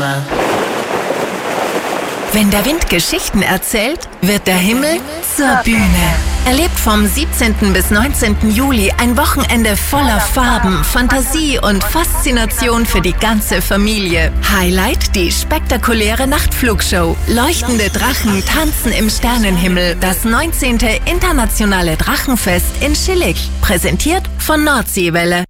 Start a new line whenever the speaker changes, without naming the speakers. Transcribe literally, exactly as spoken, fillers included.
Wenn der Wind Geschichten erzählt, wird der Himmel zur Bühne. Erlebt vom siebzehnten bis neunzehnten Juli ein Wochenende voller Farben, Fantasie und Faszination für die ganze Familie. Highlight die spektakuläre Nachtflugshow. Leuchtende Drachen tanzen im Sternenhimmel. Das neunzehnte Internationale Drachenfest in Schillig. Präsentiert von Nordseewelle.